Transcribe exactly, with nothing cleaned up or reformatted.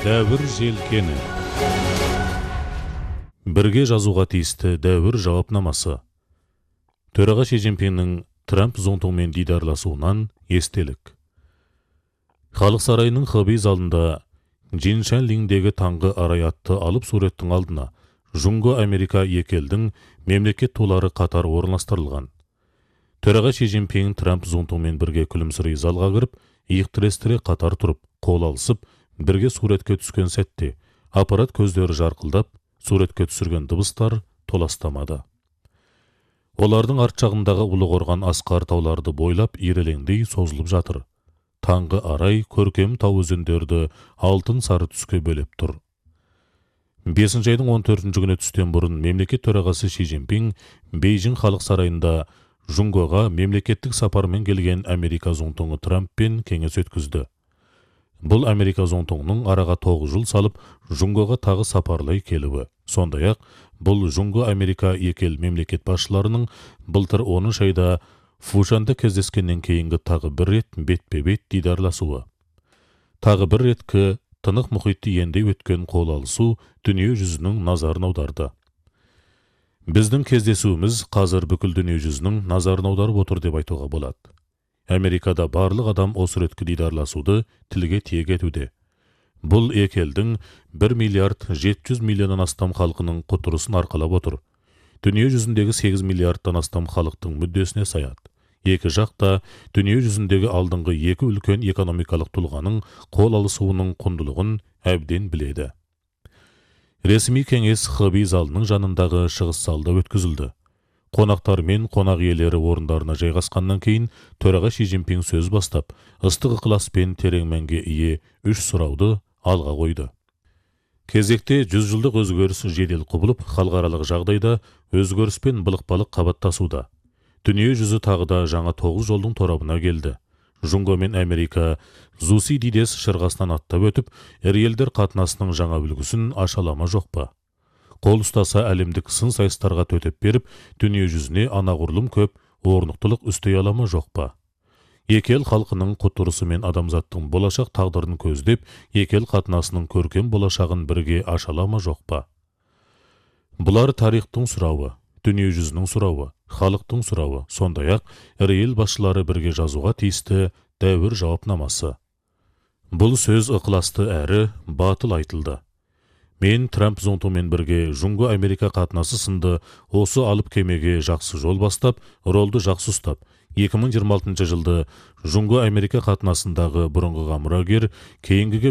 Дәуір желкені. Бірге жазуға тиісті дәуір жауапнамасы. Төраға Ши Цзиньпиннің Трамп зонтыңмен дидарласуынан естелік. Халық сарайының Хэбэй залында Джиншанлиңдегі таңғы арай атты алып суреттің алдына Жунго Америка екі елдің мемлекет тулары қатар орналастырылған. Төраға Ши Цзиньпин Трамп зонтыңмен бірге күлімсірей залға кіріп, иық тірестіре қатар тұрып, қол алысып, бірге суретке түскен сәтте, аппарат көздері жарқылдап, суретке түсірген дыбыстар толастамады. Олардың арт жағындағы ұлы қорған асқар тауларды бойлап ирелеңдей созылып жатыр. Таңғы арай көркем тау өзендерді алтын сары түске бөлеп тұр. бесінші айдың он төртінші күні түстен бұрын мемлекет төрағасы Ши Цзиньпин Бейжің халық сарайында Жунгоға мемлекеттік сапармен келген Америка зонтыңы Трамппен кеңес өткізді. Бұл Америка зонтыңының араға тоғыз жыл салып, Жунгоға тағы сапарлай келуі. Сондай-ақ, бұл Жунго Америка екі ел мемлекет басшыларының былтыр оныншы айда Фушанда кездескеннен кейінгі тағы бір рет бетпе-бет дидарласуы. Тағы бір реткі тынық мұхитты ендей өткен қол алысу дүние жүзінің назарын аударды. Біздің кездесуіміз қазір бүкіл дүние жүзінің назарын аударып отыр деп айтуға болады. Америкада барлық адам осы реткі дидарласуды тілге тиек етуде. Бұл екі елдің бір миллиард жеті жүз миллионнан астам халқының құтырысын арқалап отыр. Дүние жүзіндегі сегіз миллиардтан астам халықтың мүддесіне саяды. Екі жақта дүние жүзіндегі алдыңғы екі үлкен экономикалық тұлғаның қол алысуының құндылығын әбден біледі. Ресми кеңес Хэбэй залының жанындағы шығыс залда өткізілді. Қонақтар мен қонақ иелері орындарына жайғасқаннан кейін төраға Ши Цзиньпин сөз бастап, ыстық ықылас пен терең мәнге ие үш сұрауды алға қойды. Кезекте жүз жылдық өзгеріс жедел құбылып, халықаралық жағдайда өзгеріс пен былық-балық қабаттасуда. Дүние жүзі тағы да жаңа тоғыз жолдың торабына келді. Жунго мен Америка Зуси Дидес шырғасынан аттап өтіп, ірі елдер қатынасының жаңа үлгісін ашалама жоқ па? Қол ұстаса әлемдік сын сайыстарға төтеп беріп, дүние жүзіне анағұрлым көп орнықтылық үстей алама жоқ па? Екі ел халқының құтырысы мен адамзаттың болашақ тағдырын көздеп, екі ел қатынасының көркем болашағын бірге ашалама жоқ па? Бұлар тарихтың сұрауы, дүние жүзінің сұрауы, халықтың сұрауы, сондай-ақ ірі ел басшылары бірге жазуға тиісті дәуір жауапнамасы. Бұл сөз ықыласты әрі батыл айтылды. Мен Трамп зонтымен бірге Жунго Америка қатынасы сынды осы алып кемеге жақсы жол бастап, ролды жақсы ұстап, екі мың жиырма алтыншы жылды Жунго Америка қатынасындағы бұрынғыға мұрагер, кейінгіге